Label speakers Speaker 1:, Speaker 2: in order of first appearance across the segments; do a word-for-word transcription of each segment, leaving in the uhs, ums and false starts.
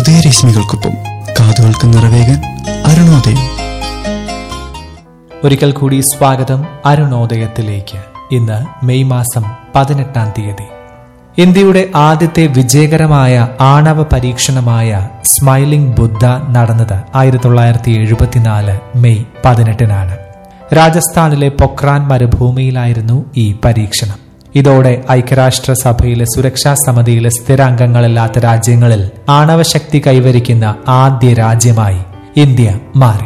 Speaker 1: ഹൃദയരശ്മികൾക്കൊപ്പം കാതുകൾക്ക് നിറവേകാൻ അരുണോദയം.
Speaker 2: ഒരിക്കൽ കൂടി സ്വാഗതം അരുണോദയത്തിലേക്ക്. ഇന്ന് മെയ് മാസം പതിനെട്ടാം തീയതി. ഇന്ത്യയുടെ ആദ്യത്തെ വിജയകരമായ ആണവ പരീക്ഷണമായ സ്മൈലിംഗ് ബുദ്ധ നടന്നത് ആയിരത്തി തൊള്ളായിരത്തി എഴുപത്തിനാല് മെയ് പതിനെട്ടിനാണ്. രാജസ്ഥാനിലെ പൊക്രാൻ മരുഭൂമിയിലായിരുന്നു ഈ പരീക്ഷണം. ഇതോടെ ഐക്യരാഷ്ട്രസഭയിലെ സുരക്ഷാ സമിതിയിലെ സ്ഥിരാംഗങ്ങളില്ലാത്ത രാജ്യങ്ങളിൽ ആണവശക്തി കൈവരിക്കുന്ന ആദ്യ രാജ്യമായി ഇന്ത്യ മാറി.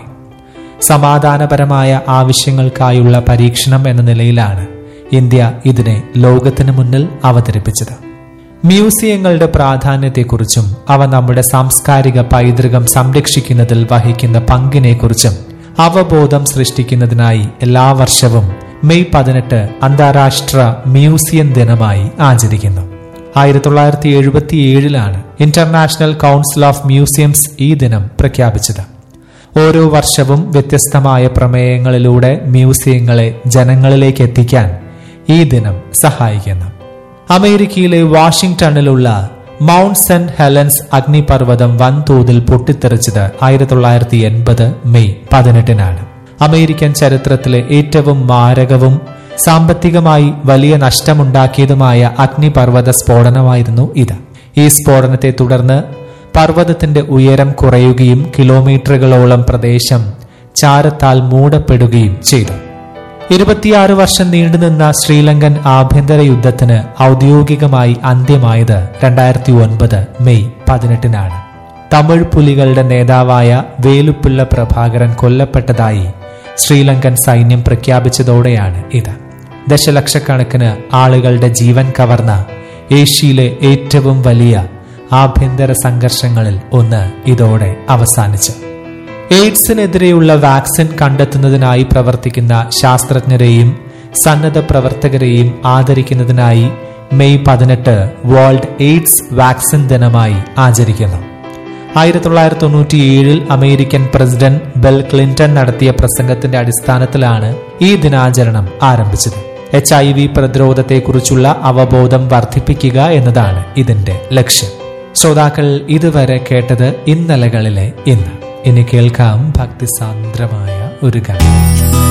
Speaker 2: സമാധാനപരമായ ആവശ്യങ്ങൾക്കായുള്ള പരീക്ഷണം എന്ന നിലയിലാണ് ഇന്ത്യ ഇതിനെ ലോകത്തിനു മുന്നിൽ അവതരിപ്പിച്ചത്. മ്യൂസിയങ്ങളുടെ പ്രാധാന്യത്തെക്കുറിച്ചും അവ നമ്മുടെ സാംസ്കാരിക പൈതൃകം സംരക്ഷിക്കുന്നതിൽ വഹിക്കുന്ന പങ്കിനെക്കുറിച്ചും അവബോധം സൃഷ്ടിക്കുന്നതിനായി എല്ലാ വർഷവും മെയ് പതിനെട്ട് അന്താരാഷ്ട്ര മ്യൂസിയം ദിനമായി ആചരിക്കുന്നു. ആയിരത്തി തൊള്ളായിരത്തി എഴുപത്തി ഏഴിലാണ് ഇന്റർനാഷണൽ കൗൺസിൽ ഓഫ് മ്യൂസിയംസ് ഈ ദിനം പ്രഖ്യാപിച്ചത്. ഓരോ വർഷവും വ്യത്യസ്തമായ പ്രമേയങ്ങളിലൂടെ മ്യൂസിയങ്ങളെ ജനങ്ങളിലേക്ക് എത്തിക്കാൻ ഈ ദിനം സഹായിക്കുന്നു. അമേരിക്കയിലെ വാഷിംഗ്ടണിലുള്ള മൗണ്ട് സെന്റ് ഹെലൻസ് അഗ്നിപർവ്വതം വൻതോതിൽ പൊട്ടിത്തെറിച്ചത് ആയിരത്തി തൊള്ളായിരത്തി എൺപത് മെയ് പതിനെട്ടിനാണ്. അമേരിക്കൻ ചരിത്രത്തിലെ ഏറ്റവും മാരകവും സാമ്പത്തികമായി വലിയ നഷ്ടമുണ്ടാക്കിയതുമായ അഗ്നിപർവ്വത സ്ഫോടനമായിരുന്നു ഇത്. ഈ സ്ഫോടനത്തെ തുടർന്ന് പർവ്വതത്തിന്റെ ഉയരം കുറയുകയും കിലോമീറ്ററുകളോളം പ്രദേശം ചാരത്താൽ മൂടപ്പെടുകയും ചെയ്തു. ഇരുപത്തിയാറ് വർഷം നീണ്ടുനിന്ന ശ്രീലങ്കൻ ആഭ്യന്തര യുദ്ധത്തിന് ഔദ്യോഗികമായി അന്ത്യമായത് രണ്ടായിരത്തി ഒൻപത് മെയ് പതിനെട്ടിനാണ്. തമിഴ് പുലികളുടെ നേതാവായ വേലുപ്പിള്ള പ്രഭാകരൻ കൊല്ലപ്പെട്ടതായി ശ്രീലങ്കൻ സൈന്യം പ്രഖ്യാപിച്ചതോടെയാണ് ഇത്. ദശലക്ഷക്കണക്കിന് ആളുകളുടെ ജീവൻ കവർന്ന ഏഷ്യയിലെ ഏറ്റവും വലിയ ആഭ്യന്തര സംഘർഷങ്ങളിൽ ഒന്ന് ഇതോടെ അവസാനിച്ചു. എയ്ഡ്സിനെതിരെയുള്ള വാക്സിൻ കണ്ടെത്തുന്നതിനായി പ്രവർത്തിക്കുന്ന ശാസ്ത്രജ്ഞരെയും സന്നദ്ധ പ്രവർത്തകരെയും ആദരിക്കുന്നതിനായി മെയ് പതിനെട്ട് വേൾഡ് എയ്ഡ്സ് വാക്സിൻ ദിനമായി ആചരിക്കുന്നു. ആയിരത്തി തൊള്ളായിരത്തി തൊണ്ണൂറ്റി ഏഴിൽ അമേരിക്കൻ പ്രസിഡന്റ് ബിൽ ക്ലിന്റൺ നടത്തിയ പ്രസംഗത്തിന്റെ അടിസ്ഥാനത്തിലാണ് ഈ ദിനാചരണം ആരംഭിച്ചത്. എച്ച് ഐ വി പ്രതിരോധത്തെക്കുറിച്ചുള്ള അവബോധം വർദ്ധിപ്പിക്കുക എന്നതാണ് ഇതിന്റെ ലക്ഷ്യം. ശ്രോതാക്കൾ ഇതുവരെ കേട്ടത് ഇന്നലകളിലെ ഇന്ന്. ഇനി കേൾക്കാം ഭക്തിസാന്ദ്രമായ ഒരു ഗാനം.